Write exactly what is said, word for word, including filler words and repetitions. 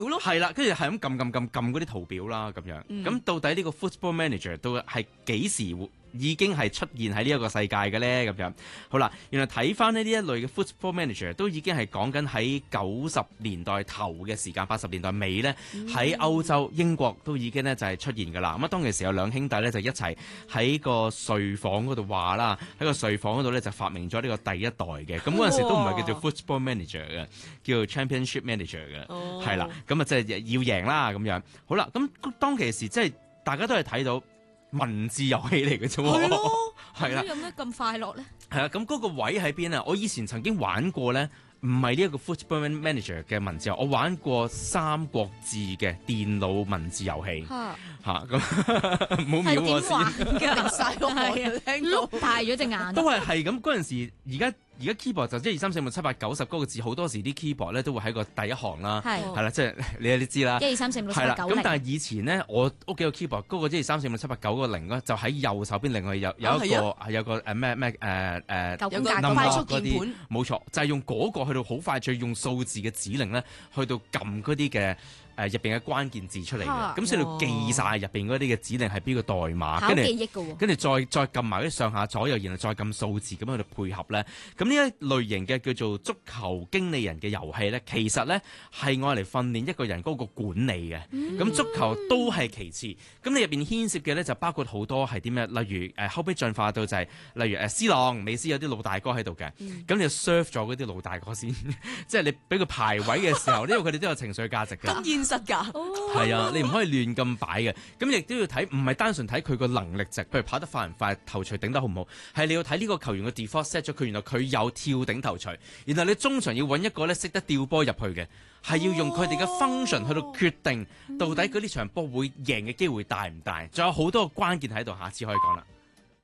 咯， 係啦，跟住係咁撳撳撳撳嗰啲圖表啦，咁樣。咁、嗯、到底呢個 football manager 到係幾時會已經係出現喺呢一個世界嘅咧？咁樣好啦，原來睇翻呢呢一類嘅 football manager 都已經係講緊喺九十年代頭嘅時間，八十年代尾咧喺歐洲英國都已經咧就係出現㗎啦。咁啊當其時有兩兄弟咧就一齊喺個睡房嗰度話啦，喺個睡房嗰度咧就發明咗呢個第一代嘅。咁嗰陣時都唔係叫做 football manager 嘅，叫做 championship manager 嘅，係啦、哦。咁啊即係要贏啦咁樣。好啦，咁當其時即係大家都係睇到文字遊戲嚟嘅啫喎，係啦， 有咩咁快樂咧？ 係啊，咁嗰個位喺邊啊？我以前曾經玩過咧，唔係呢一個 Football Manager 嘅文字遊戲，我玩過《三國志》嘅電腦文字遊戲嚇嚇咁，冇秒我先， 嘅晒我聽到，碌大咗隻眼， 都係係咁嗰陣時，而家。而家 keyboard 就即係二三四五六七八九十嗰個字，好多時啲 keyboard 咧都會喺個第一行啦，係係啦，即係你都知啦， 一二三四五六七八九零。 咁但係以前咧，我屋企個 keyboard 嗰個一二三四五六七八九個零咧，就喺右手邊，另外有有一個係、啊、有個誒咩咩誒誒有個快速鍵盤， 冇錯，就係、是、用嗰個去到好快，再用數字嘅指令咧，去到撳嗰啲嘅。誒入邊嘅關鍵字出嚟嘅，咁所以你記晒入邊嗰啲嘅指令係邊個代碼， 考記憶嘅喎， 跟住再再撳埋啲上下左右，然後再撳數字咁樣去配合咧。咁呢一類型嘅叫做足球經理人嘅遊戲咧，其實咧係愛嚟訓練一個人嗰個管理嘅。咁、嗯、足球都係其次，咁你入邊牽涉嘅咧就包括好多係啲咩？例如誒、呃、後尾進化到就係、是、例如誒 C 朗、美斯有啲老大哥喺度嘅，咁、嗯、你就 serve 咗嗰啲老大哥先，即係你俾佢排位嘅時候，因為佢哋都有情緒價值嘅。 實㗎，係啊，你唔可以亂咁擺嘅，咁亦都要睇，唔係單純睇佢個能力值，譬如跑得快唔快，頭槌頂得好唔好，係你要睇呢個球員嘅 default set 咗佢，原來佢有跳頂頭槌，然後你中場要揾一個咧識得吊波入去嘅，係要用佢哋嘅 function 去到決定到底嗰啲場波會贏嘅機會大唔大，仲有好多個關鍵喺度，下次可以講啦。